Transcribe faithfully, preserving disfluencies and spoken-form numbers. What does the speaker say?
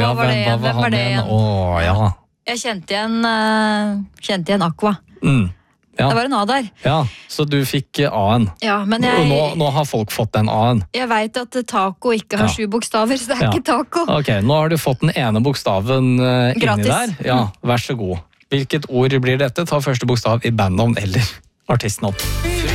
Ja, var det, hvem, hva var hvem var han det igjen? igjen? Åh, ja. Jeg kjente igjen, uh, kjente igjen Aqua. Mm. Ja. Det var en A der. Ja, så du fikk eh, A-en. Ja, men Og jeg, nå, nå har folk fått den A-en. jeg vet at taco ikke har Ja. sju bokstaver, så det er Ja. ikke taco. Ok, nå har du fått den ene bokstaven eh, inni Gratis. der. Ja, vær så god. Hvilket ord blir dette? Ta første bokstav i bandnavn eller artistnavn.